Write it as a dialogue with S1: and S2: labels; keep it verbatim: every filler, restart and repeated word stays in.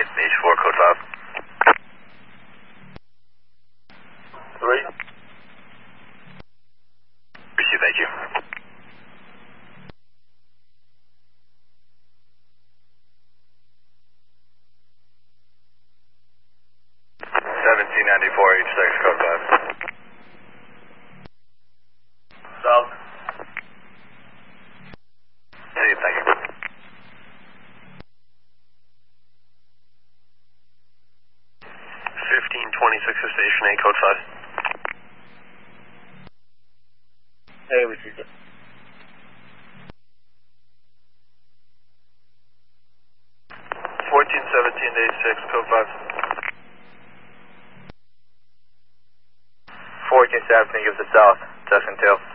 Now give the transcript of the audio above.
S1: eight, H four, code five.
S2: Three.
S1: Receive, thank you. seventeen ninety-four, H six, code five.
S2: South.
S1: Receive, thank you. fifteen twenty-six to station eight, code five.
S2: Hey, we see it.
S1: fourteen seventeen to eight six, code five.
S2: fourteen seventeen gives the south, Tuscan tail.